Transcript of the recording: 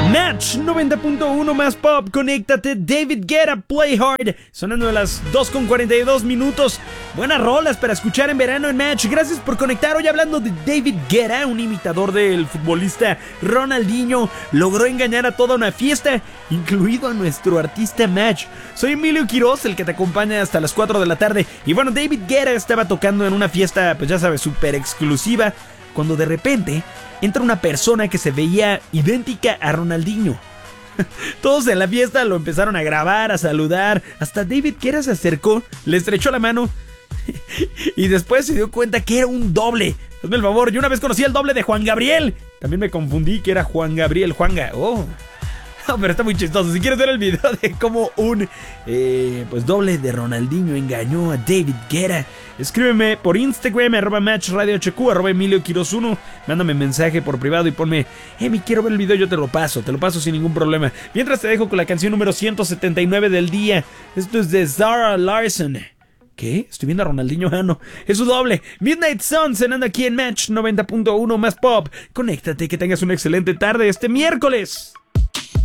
Match 90.1 más pop, conéctate, David Guetta, Play Hard, sonando a las 2:42 minutos. Buenas rolas para escuchar en verano en Match. Gracias por conectar. Hoy hablando de David Guetta, un imitador del futbolista Ronaldinho, logró engañar a toda una fiesta, incluido a nuestro artista Match. Soy Emilio Quiroz, el que te acompaña hasta las 4 de la tarde. Y bueno, David Guetta estaba tocando en una fiesta, pues ya sabes, súper exclusiva, cuando de repente entra una persona que se veía idéntica a Ronaldinho. Todos en la fiesta lo empezaron a grabar, a saludar. Hasta David Guetta se acercó, le estrechó la mano y después se dio cuenta que era un doble. Hazme el favor, yo una vez conocí el doble de Juan Gabriel. También me confundí que era Juan Gabriel, Juanga. Oh, no, pero está muy chistoso. Si quieres ver el video de cómo un pues doble de Ronaldinho engañó a David Guetta, escríbeme por Instagram, @MatchRadioHQ, @Emilio Quiroz 1. Mándame mensaje por privado y ponme: Emi, quiero ver el video, yo te lo paso sin ningún problema. Mientras te dejo con la canción número 179 del día. Esto es de Zara Larsson. ¿Qué? Estoy viendo a Ronaldinho. Ah, no, es su doble. Midnight Sun, cenando aquí en Match 90.1 más pop. Conéctate, que tengas una excelente tarde este miércoles.